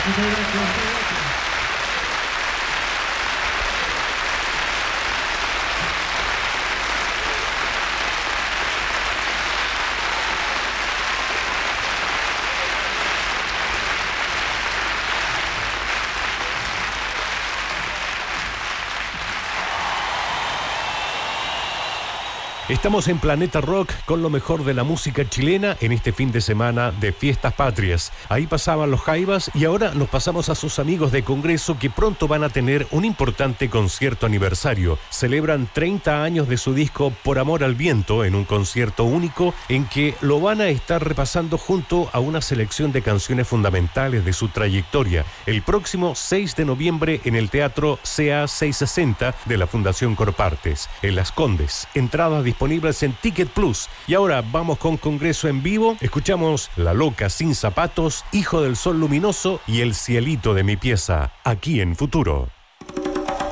Estamos en Planeta Rock con lo mejor de la música chilena en este fin de semana de Fiestas Patrias. Ahí pasaban los Jaivas y ahora nos pasamos a sus amigos de Congreso que pronto van a tener un importante concierto aniversario. Celebran 30 años de su disco Por Amor al Viento en un concierto único en que lo van a estar repasando junto a una selección de canciones fundamentales de su trayectoria. El próximo 6 de noviembre en el Teatro CA 660 de la Fundación Corpartes, en Las Condes. Entradas disponibles en Ticket Plus. Y ahora vamos con Congreso en vivo. Escuchamos La Loca Sin Zapatos, Hijo del Sol Luminoso y El Cielito de mi Pieza, aquí en Futuro.